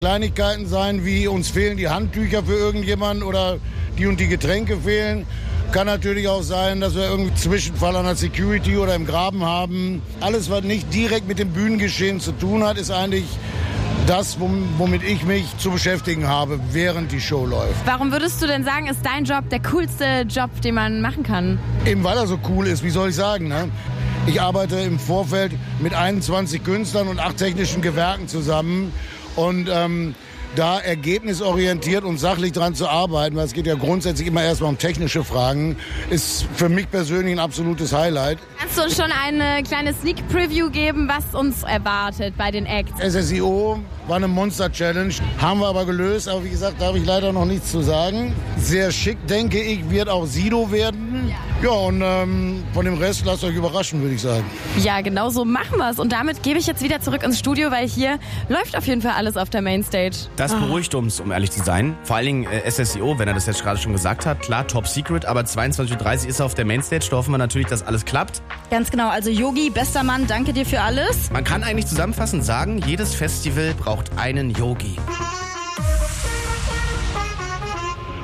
Kleinigkeiten sein, wie uns fehlen die Handtücher für irgendjemanden oder die und die Getränke fehlen. Kann natürlich auch sein, dass wir irgendwie Zwischenfall an der Security oder im Graben haben. Alles, was nicht direkt mit dem Bühnengeschehen zu tun hat, ist eigentlich das, womit ich mich zu beschäftigen habe, während die Show läuft. Warum würdest du denn sagen, ist dein Job der coolste Job, den man machen kann? Eben weil er so cool ist, wie soll ich sagen, ne? Ich arbeite im Vorfeld mit 21 Künstlern und 8 technischen Gewerken zusammen und da ergebnisorientiert und sachlich dran zu arbeiten, weil es geht ja grundsätzlich immer erstmal um technische Fragen, ist für mich persönlich ein absolutes Highlight. Kannst du uns schon eine kleine Sneak Preview geben, was uns erwartet bei den Acts? SSIO war eine Monster-Challenge, haben wir aber gelöst, aber wie gesagt, da habe ich leider noch nichts zu sagen. Sehr schick, denke ich, wird auch Sido werden. Ja, und von dem Rest lasst euch überraschen, würde ich sagen. Ja, genau so machen wir es. Und damit gebe ich jetzt wieder zurück ins Studio, weil hier läuft auf jeden Fall alles auf der Mainstage. Das beruhigt uns, um ehrlich zu sein. Vor allen Dingen SSIO, wenn er das jetzt gerade schon gesagt hat. Klar, Top Secret, aber 22:30 Uhr ist er auf der Mainstage. Da hoffen wir natürlich, dass alles klappt. Ganz genau, also Yogi, bester Mann, danke dir für alles. Man kann eigentlich zusammenfassend sagen, jedes Festival braucht einen Yogi.